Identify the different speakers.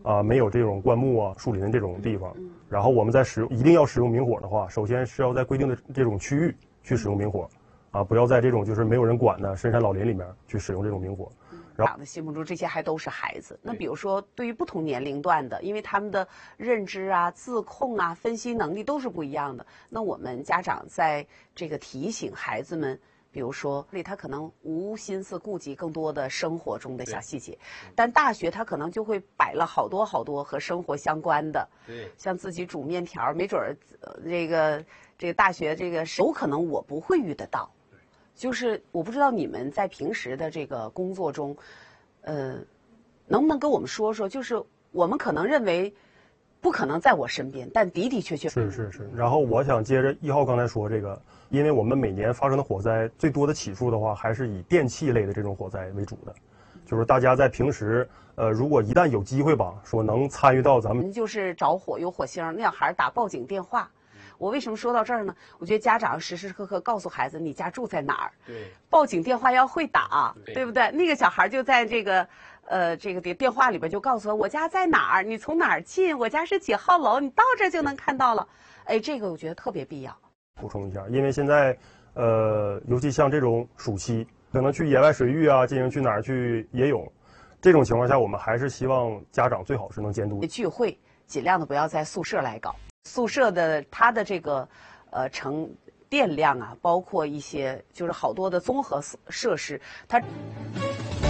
Speaker 1: 没有这种灌木啊、树林的这种地方。然后我们在一定要使用明火的话，首先是要在规定的这种区域去使用明火，不要在这种就是没有人管的深山老林里面去使用这种明火。
Speaker 2: 家长的心目中，这些还都是孩子。那比如说，对于不同年龄段的，因为他们的认知啊、自控啊、分析能力都是不一样的。那我们家长在这个提醒孩子们，比如说，他可能无心思顾及更多的生活中的小细节，但大学他可能就会摆了好多好多和生活相关的，像自己煮面条，没准儿这个大学这个有可能我不会遇得到。就是我不知道你们在平时的这个工作中，能不能跟我们说说？就是我们可能认为不可能在我身边，但的的确确
Speaker 1: 是。然后我想接着1号刚才说这个，因为我们每年发生的火灾最多的起数的话，还是以电器类的这种火灾为主的。就是大家在平时，如果一旦有机会吧，说能参与到咱们
Speaker 2: 就是着火有火星，那小孩打报警电话。我为什么说到这儿呢？我觉得家长时时刻刻告诉孩子你家住在哪儿，报警电话要会打，对不对？那个小孩就在这个电话里边就告诉我家在哪儿，你从哪儿进，我家是几号楼，你到这就能看到了。哎，这个我觉得特别必要。
Speaker 1: 补充一下，因为现在尤其像这种暑期，可能去野外水域啊，进行去哪儿去野泳，这种情况下，我们还是希望家长最好是能监督。
Speaker 2: 聚会尽量的不要在宿舍来搞。宿舍的它的这个成电量啊，包括一些就是好多的综合设施，它。